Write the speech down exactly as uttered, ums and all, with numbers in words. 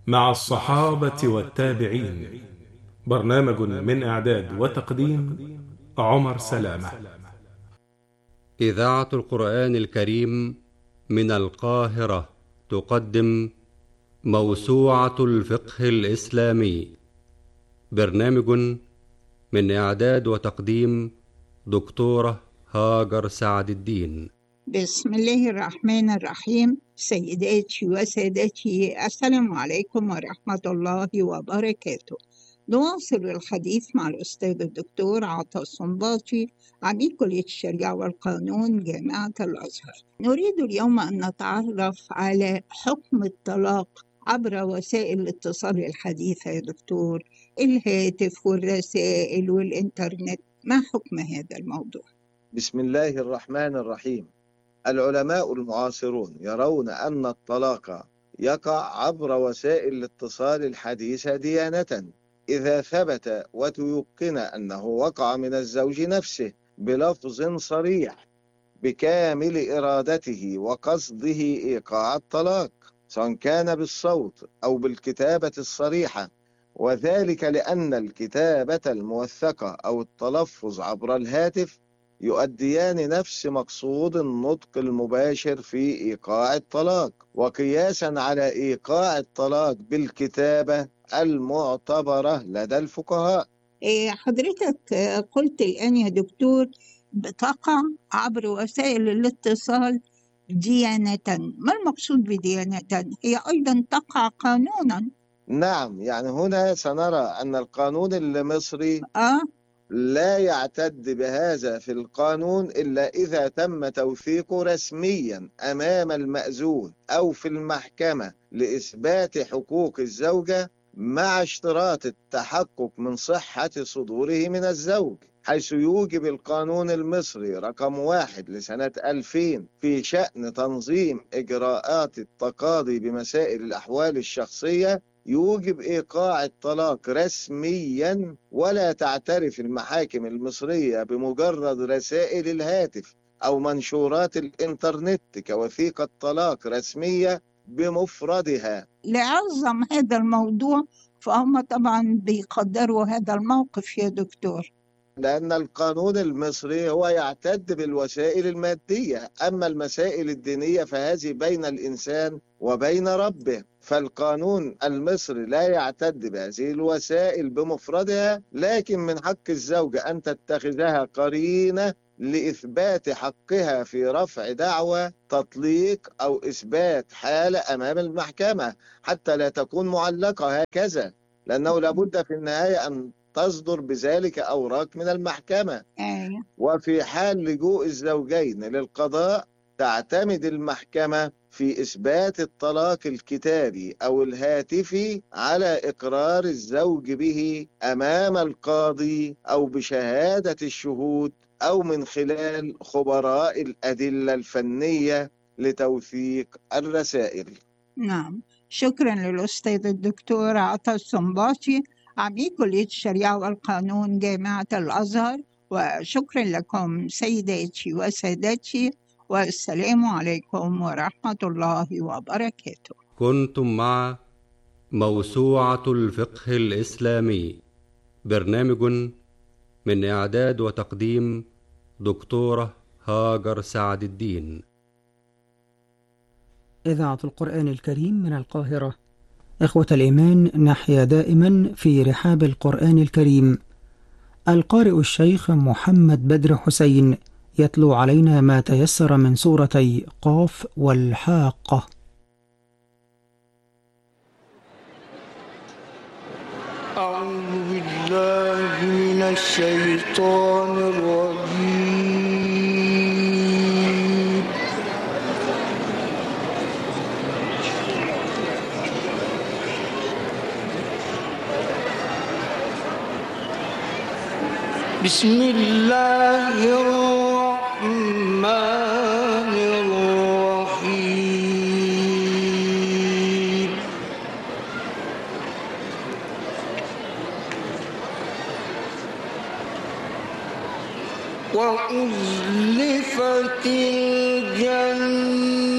مع الصحابة والتابعين. برنامج من إعداد وتقديم عمر سلامة. إذاعة القرآن الكريم من القاهرة تقدم موسوعة الفقه الإسلامي. برنامج من إعداد وتقديم دكتورة هاجر سعد الدين. بسم الله الرحمن الرحيم. سيداتي وسادتي، السلام عليكم ورحمة الله وبركاته. نواصل الحديث مع الأستاذ الدكتور عطا الصنباطي، عميد كلية الشريعة والقانون جامعة الأزهر. نريد اليوم أن نتعرف على حكم الطلاق عبر وسائل الاتصال الحديثة يا دكتور، الهاتف والرسائل والإنترنت. ما حكم هذا الموضوع؟ بسم الله الرحمن الرحيم. العلماء المعاصرون يرون أن الطلاق يقع عبر وسائل الاتصال الحديثة ديانة إذا ثبت وتيقن أنه وقع من الزوج نفسه بلفظ صريح بكامل إرادته وقصده إيقاع الطلاق، سواء كان بالصوت أو بالكتابة الصريحة، وذلك لأن الكتابة الموثقة أو التلفظ عبر الهاتف يؤديان نفس مقصود النطق المباشر في إيقاع الطلاق، وقياسا على إيقاع الطلاق بالكتابة المعتبرة لدى الفقهاء. إيه حضرتك قلت الآن يا دكتور بتقع عبر وسائل الاتصال ديانة. ما المقصود بديانة؟ هي أيضا تقع قانونا. نعم، يعني هنا سنرى أن القانون المصري آه لا يعتد بهذا في القانون إلا إذا تم توثيقه رسميا أمام المأذون أو في المحكمة لإثبات حقوق الزوجة، مع اشتراط التحقق من صحة صدوره من الزوج، حيث يوجب القانون المصري رقم واحد لسنة ألفين في شأن تنظيم إجراءات التقاضي بمسائل الأحوال الشخصية، يوجب إيقاع الطلاق رسميا، ولا تعترف المحاكم المصرية بمجرد رسائل الهاتف أو منشورات الإنترنت كوثيقة طلاق رسمية بمفردها. لعظم هذا الموضوع فهم طبعا بيقدروا هذا الموقف يا دكتور، لأن القانون المصري هو يعتد بالوسائل المادية، أما المسائل الدينية فهذه بين الإنسان وبين ربه، فالقانون المصري لا يعتد بهذه الوسائل بمفردها، لكن من حق الزوجة أن تتخذها قرينة لإثبات حقها في رفع دعوى تطليق أو إثبات حالة أمام المحكمة، حتى لا تكون معلقة هكذا، لأنه لابد في النهاية أن تصدر بذلك أوراق من المحكمة. آه. وفي حال لجوء الزوجين للقضاء تعتمد المحكمة في إثبات الطلاق الكتابي أو الهاتفي على إقرار الزوج به أمام القاضي أو بشهادة الشهود أو من خلال خبراء الأدلة الفنية لتوثيق الرسائل. نعم، شكرا للأستاذ الدكتور عطا الصنباطي، عميد كلية الشريعة والقانون جامعة الأزهر، وشكرا لكم سيداتي وسادتي، والسلام عليكم ورحمة الله وبركاته. كنتم مع موسوعة الفقه الإسلامي، برنامج من إعداد وتقديم دكتورة هاجر سعد الدين. إذاعة القرآن الكريم من القاهرة. إخوة الإيمان، نحيا دائما في رحاب القرآن الكريم. القارئ الشيخ محمد بدر حسين يتلو علينا ما تيسر من سورتي قاف والحاقة. أعوذ بالله من الشيطان الرجيم. بسم الله الرحمن الرحيم. وأزلفت الجنة